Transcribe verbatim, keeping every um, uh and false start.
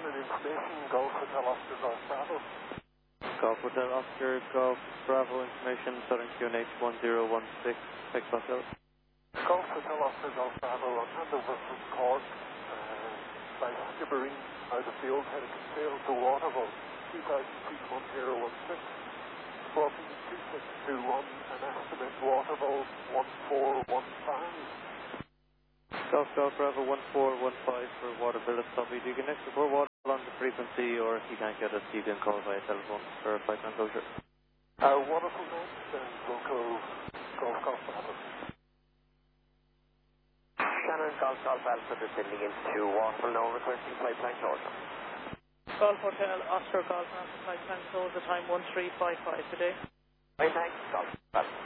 Shannon information, Golf Hotel Oscar Golf Bravo. Golf Hotel Oscar Golf Bravo information, Southern Q N H one zero one six, X Hotel. Golf Hotel Oscar Golf Bravo on handover from Cork uh, by Skibbereen out of the old Helican Sail to Waterville, two thousand feet one zero one six, squawking two six two one, and estimate Waterville one four one five. Golf Golf Bravo one four one five for Waterville at Stubby. Do you can next before water on the frequency, or if you can't get us, you can call via telephone for a flight plan closure. Uh, Waterville next and Loco Golf Golf Bravo. Shannon Golf Golf Alpha descending into Waterville now, requesting flight plan closure. Golf Hotel Oscar Golf Alpha flight plan closure, time one three five five today. Right, thanks, Golf Alpha.